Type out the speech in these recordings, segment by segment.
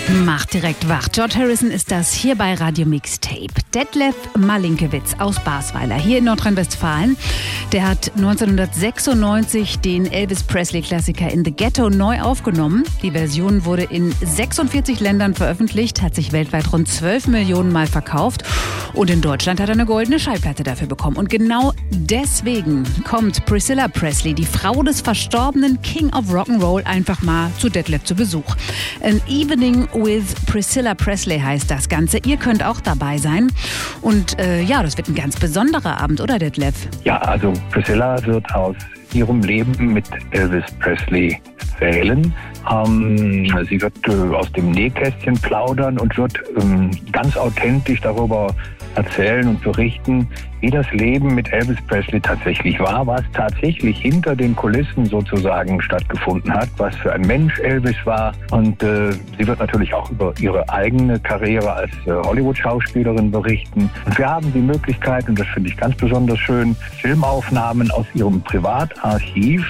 Macht direkt wach. George Harrison ist das hier bei Radio Mixtape. Detlef Malinkewitz aus Basweiler hier in Nordrhein-Westfalen. Der hat 1996 den Elvis Presley-Klassiker In the Ghetto neu aufgenommen. Die Version wurde in 46 Ländern veröffentlicht, hat sich weltweit rund 12 Millionen Mal verkauft. Und in Deutschland hat er eine goldene Schallplatte dafür bekommen. Und genau deswegen kommt Priscilla Presley, die Frau des verstorbenen King of Rock'n'Roll, einfach mal zu Detlef zu Besuch. An Evening with Priscilla Presley heißt das Ganze. Ihr könnt auch dabei sein. Und das wird ein ganz besonderer Abend, oder Detlef? Ja, also Priscilla wird aus ihrem Leben mit Elvis Presley erzählen. Sie wird aus dem Nähkästchen plaudern und wird ganz authentisch darüber erzählen und berichten, wie das Leben mit Elvis Presley tatsächlich war, was tatsächlich hinter den Kulissen sozusagen stattgefunden hat, was für ein Mensch Elvis war. Und sie wird natürlich auch über ihre eigene Karriere als Hollywood-Schauspielerin berichten. Und wir haben die Möglichkeit, und das finde ich ganz besonders schön, Filmaufnahmen aus ihrem Privatarchiv,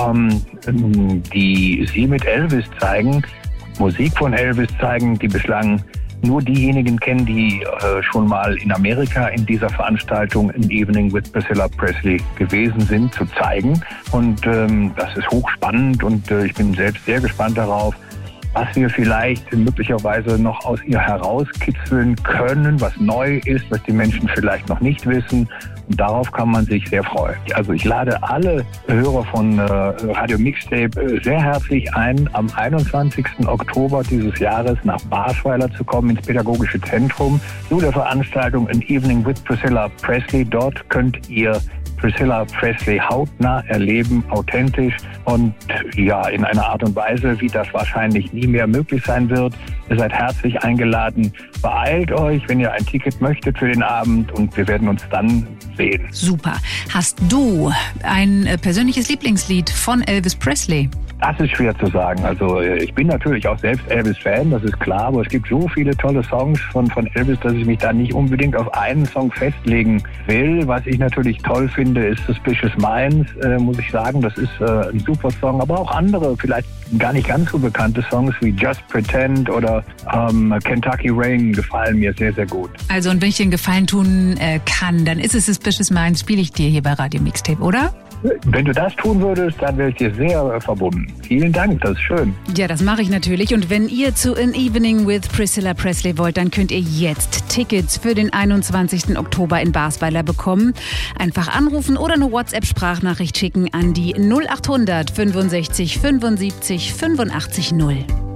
die sie mit Elvis zeigen, Musik von Elvis zeigen, die bislang nur diejenigen kennen, die schon mal in Amerika in dieser Veranstaltung An Evening with Priscilla Presley gewesen sind, zu zeigen. Und das ist hochspannend und ich bin selbst sehr gespannt darauf, was wir vielleicht möglicherweise noch aus ihr herauskitzeln können, was neu ist, was die Menschen vielleicht noch nicht wissen. Und darauf kann man sich sehr freuen. Also ich lade alle Hörer von Radio Mixtape sehr herzlich ein, am 21. Oktober dieses Jahres nach Basweiler zu kommen, ins Pädagogische Zentrum, zu der Veranstaltung An Evening with Priscilla Presley. Dort könnt ihr Priscilla Presley hautnah erleben, authentisch und ja, in einer Art und Weise, wie das wahrscheinlich nie mehr möglich sein wird. Ihr seid herzlich eingeladen. Beeilt euch, wenn ihr ein Ticket möchtet für den Abend, und wir werden uns dann sehen. Super. Hast du ein persönliches Lieblingslied von Elvis Presley? Das ist schwer zu sagen. Also ich bin natürlich auch selbst Elvis-Fan, das ist klar, aber es gibt so viele tolle Songs von Elvis, dass ich mich da nicht unbedingt auf einen Song festlegen will. Was ich natürlich toll finde, ist Suspicious Minds, muss ich sagen. Das ist ein super Song, aber auch andere, vielleicht gar nicht ganz so bekannte Songs wie Just Pretend oder Kentucky Rain gefallen mir sehr, sehr gut. Also, und wenn ich dir einen Gefallen tun kann, dann ist es Suspicious Minds, spiele ich dir hier bei Radio Mixtape, oder? Wenn du das tun würdest, dann wäre ich dir sehr verbunden. Vielen Dank, das ist schön. Ja, das mache ich natürlich. Und wenn ihr zu An Evening with Priscilla Presley wollt, dann könnt ihr jetzt Tickets für den 21. Oktober in Basweiler bekommen. Einfach anrufen oder eine WhatsApp-Sprachnachricht schicken an die 0800 65 75 85 0.